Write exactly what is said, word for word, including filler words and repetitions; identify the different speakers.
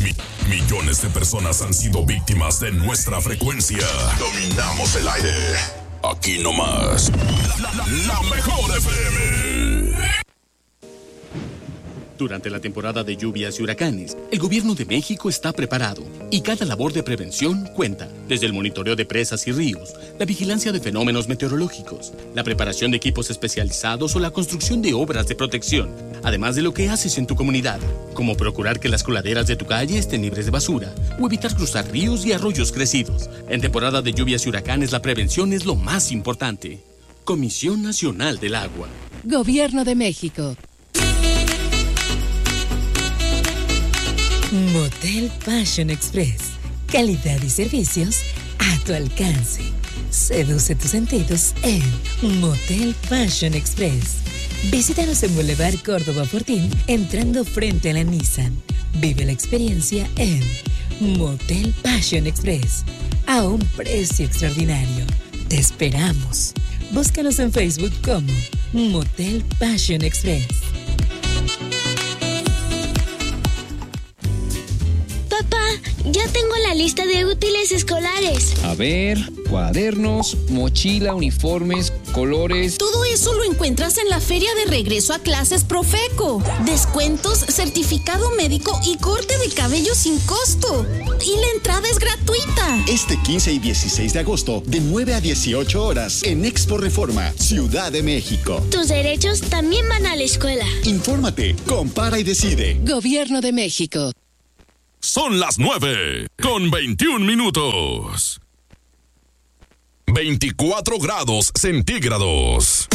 Speaker 1: Mi- millones de personas han sido víctimas de nuestra frecuencia. Dominamos el aire. Aquí nomás. La, la, la mejor F M.
Speaker 2: Durante la temporada de lluvias y huracanes, el gobierno de México está preparado y cada labor de prevención cuenta. Desde el monitoreo de presas y ríos, la vigilancia de fenómenos meteorológicos, la preparación de equipos especializados o la construcción de obras de protección, además de lo que haces en tu comunidad, como procurar que las coladeras de tu calle estén libres de basura o evitar cruzar ríos y arroyos crecidos. En temporada de lluvias y huracanes, la prevención es lo más importante. Comisión Nacional del Agua.
Speaker 3: Gobierno de México.
Speaker 4: Motel Passion Express. Calidad y servicios a tu alcance. Seduce tus sentidos en Motel Passion Express. Visítanos en Boulevard Córdoba Fortín, entrando frente a la Nissan. Vive la experiencia en Motel Passion Express. A un precio extraordinario. Te esperamos. Búscanos en Facebook como Motel Passion Express.
Speaker 5: Papá, ya tengo la lista de útiles escolares.
Speaker 6: A ver, cuadernos, mochila, uniformes, colores.
Speaker 7: Todo eso lo encuentras en la Feria de Regreso a Clases Profeco. Descuentos, certificado médico y corte de cabello sin costo. Y la entrada es gratuita.
Speaker 8: Este quince y dieciséis de agosto, de nueve a dieciocho horas, en Expo Reforma, Ciudad de México.
Speaker 5: Tus derechos también van a la escuela.
Speaker 8: Infórmate, compara y decide.
Speaker 3: Gobierno de México.
Speaker 1: Son las nueve con veintiún minutos. veinticuatro grados centígrados.